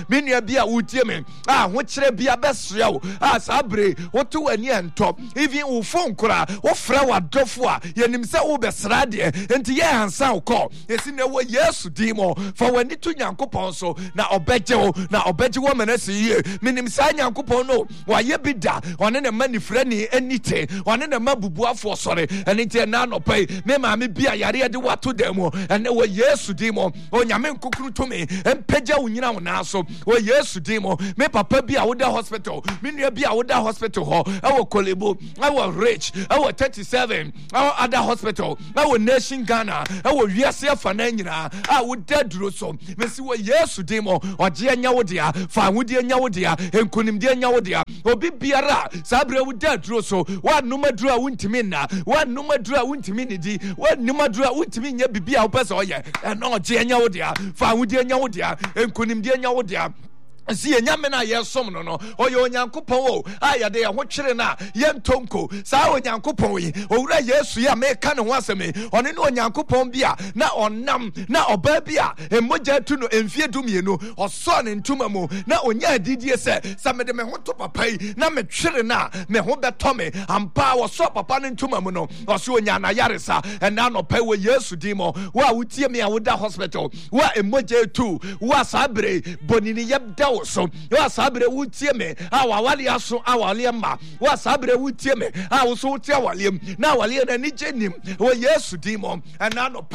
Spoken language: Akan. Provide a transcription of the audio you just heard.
me nua bi a wotie me ho kyerɛ bia bɛsrɛ wo sabre woto wani ento even wo phone kora wo frɛ wadɔfo a yɛnim sɛ wo bɛsra de enti yɛ hansa wo kɔ esi na wo Yesu din mo fa wani to Nyankopɔn so na ɔbɛgye wo na ɔbɛgye wo manase yie menim sa Nyankopɔn no wayɛ bi da ɔne ne mani frɛni anite ɔne ne mabubuafo sɔre ɛne nti na nɔpai me maame bia yare de wato da mu ɛne wo Yesu din mo onyame nkokuru to me empagya wo nyina wo na so wo Yesu din mo me papa bia wo da hospital me nua bia wo da hospital ho ɛwɔ Kolebo ɛwɔ Rich ɛwɔ 37 ɛwɔ other hospital ɛwɔ Nation Ghana ɛwɔ wiase afa na nyina wo da duro so me si wo Yesu din mo ɔgye anya wo dia fa ahudi anya wo dia enkonimdi anya wo dia obi biara sabre wo da duro so wa noma duro a wontimi na wa noma duro a wontimi nidi wa noma duro a wontimi nya bibia wo pese ɔyɛ ɛna ɔgye anya wo dia fa ahudi anya wo dia enkonimdi anya wo dia si enyame na yesom no oye onyankopɔn o ayade ye ho twere na ye ntonko saa onyankopɔn yi owura Yesu ya meka ne ho asɛm ɔne ne onyankopɔn bia na ɔnam na ɔba bia emogya tu no emfie dumienu ɔsɔ ne ntuma mu na onya adidie sɛ mede me ho to papa yi na me twere na me ho betɔ me ampa wɔsɔ papa ne ntuma mu no ɔsɔ onya na yaresa ɛna no pɛ wɔ Yesu din mo wa wotie me a woda hospital wa emogya tu wa sabre bonini yebda so wa sabre wutie me awale aso awale ma wa sabre wutie me wo so wutie awale na awale na ni jenim wo Yesu din mo ana no